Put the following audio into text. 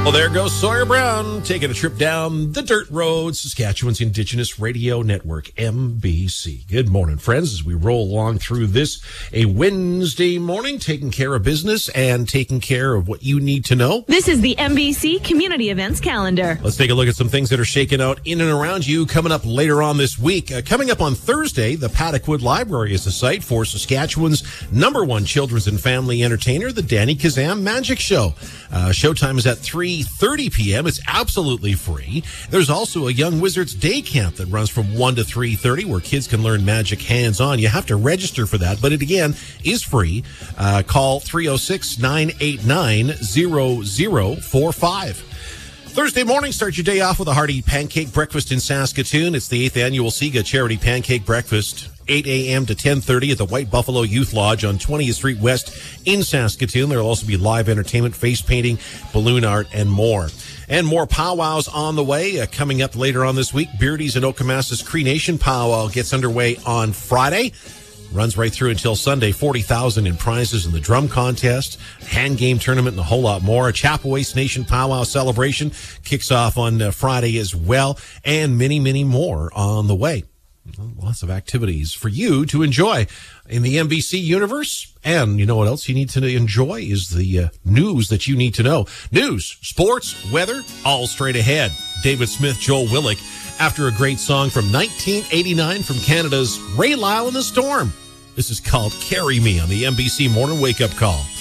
Well, there goes Sawyer Brown taking a trip down the dirt road, Saskatchewan's Indigenous Radio Network, MBC. Good morning, friends, as we roll along through this, a Wednesday morning, taking care of business and taking care of what you need to know. This is the MBC Community Events Calendar. Let's take a look at some things that are shaking out in and around you coming up later on this week. Coming up on Thursday, the Paddockwood Library is the site for Saskatchewan's #1 children's and family entertainer, the Danny Kazam Magic Show. Showtime is at 3:30 p.m. It's absolutely free. There's also a Young Wizards Day Camp that runs from 1 to 3:30 where kids can learn magic hands-on. You have to register for that, but it, again, is free. Call 306-989-0045. Thursday morning, start your day off with a hearty pancake breakfast in Saskatoon. It's the 8th annual SIGA Charity Pancake Breakfast, 8 a.m. to 10:30 at the White Buffalo Youth Lodge on 20th Street West in Saskatoon. There will also be live entertainment, face painting, balloon art, and more. And more powwows on the way. Coming up later on this week, Beardy's and Okamasa's Cree Nation powwow gets underway on Friday. Runs right through until Sunday. 40,000 in prizes in the drum contest, hand game tournament, and a whole lot more. A Chapel-Waste Nation powwow celebration kicks off on Friday as well, and many, many more on the way. Lots of activities for you to enjoy in the MBC universe. And you know what else you need to enjoy is the news that you need to know. News, sports, weather, all straight ahead. David Smith, Joel Willick, after a great song from 1989 from Canada's Ray Lyle and the Storm. This is called Carry Me on the MBC Morning Wake Up Call.